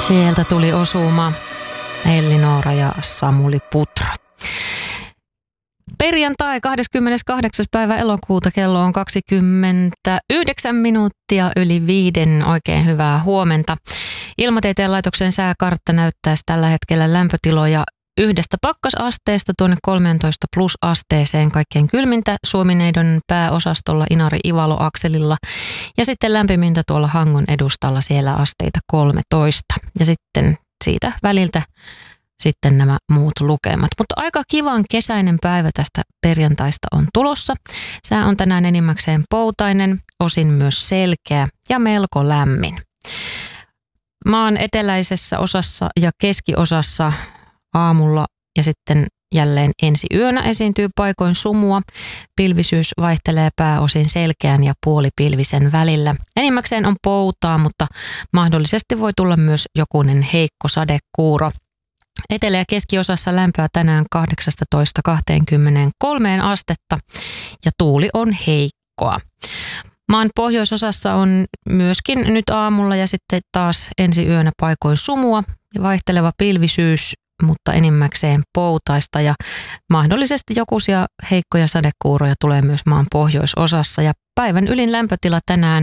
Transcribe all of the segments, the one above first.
Sieltä tuli osuma Elli-Noora ja Samuli Putra. Perjantai 28. päivä elokuuta, kello on 29 minuuttia yli 5. Oikein hyvää huomenta. Ilmatieteen laitoksen sääkartta näyttäisi tällä hetkellä lämpötiloja 1 pakkasasteesta tuonne 13 plusasteeseen, kaikkein kylmintä Suomineidon pääosastolla Inari-Ivalo-akselilla ja sitten lämpimintä tuolla Hangon edustalla, siellä asteita 13 ja sitten siitä väliltä sitten nämä muut lukemat. Mutta aika kivan kesäinen päivä tästä perjantaista on tulossa. Sää on tänään enimmäkseen poutainen, osin myös selkeä ja melko lämmin. Maan eteläisessä osassa ja keskiosassa aamulla ja sitten jälleen ensi yönä esiintyy paikoin sumua. Pilvisyys vaihtelee pääosin selkeän ja puolipilvisen välillä. Enimmäkseen on poutaa, mutta mahdollisesti voi tulla myös jokunen heikko sadekuuro. Etelä- ja keskiosassa lämpöä tänään 18-23 astetta ja tuuli on heikkoa. Maan pohjoisosassa on myöskin nyt aamulla ja sitten taas ensi yönä paikoin sumua ja vaihteleva pilvisyys, mutta enimmäkseen poutaista ja mahdollisesti jokuisia heikkoja sadekuuroja tulee myös maan pohjoisosassa ja päivän ylin lämpötila tänään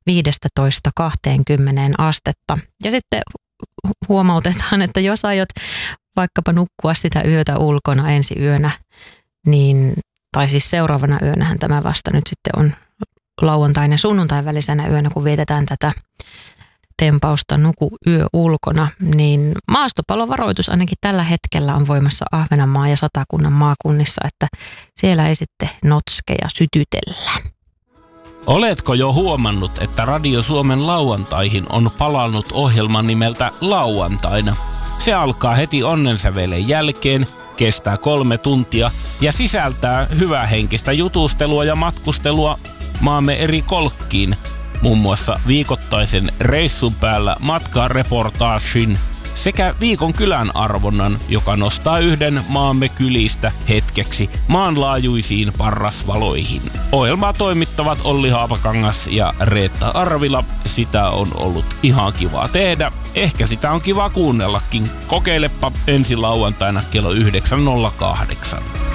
15-20 astetta. Ja sitten huomautetaan, että jos aiot vaikkapa nukkua sitä yötä ulkona ensi yönä, niin, tai siis seuraavana yönähän tämä vasta nyt sitten on lauantain ja sunnuntain välisenä yönä, kun vietetään tätä tempausta nuku yö ulkona, niin maastopalovaroitus ainakin tällä hetkellä on voimassa Ahvenanmaan ja Satakunnan maakunnissa, että siellä ei sitten notskeja sytytellä. Oletko jo huomannut, että Radio Suomen lauantaihin on palannut ohjelma nimeltä Lauantaina? Se alkaa heti onnensävelen jälkeen, kestää 3 tuntia ja sisältää hyvähenkistä jutustelua ja matkustelua maamme eri kolkkiin. Muun muassa viikoittaisen reissun päällä matkareportaagin sekä viikon kylän arvonnan, joka nostaa yhden maamme kylistä hetkeksi maanlaajuisiin parrasvaloihin. Ohjelmaa toimittavat Olli Haapakangas ja Reetta Arvila. Sitä on ollut ihan kivaa tehdä. Ehkä sitä on kiva kuunnellakin. Kokeilepa ensi lauantaina kello 9.08.